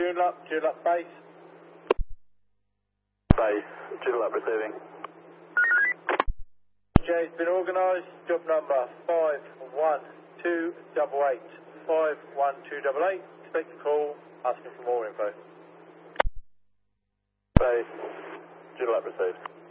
Joondalup base. Base, Joondalup receiving. J's been organised, job number 51288. 51288. Expect a call, asking for more info. Base, Joondalup received.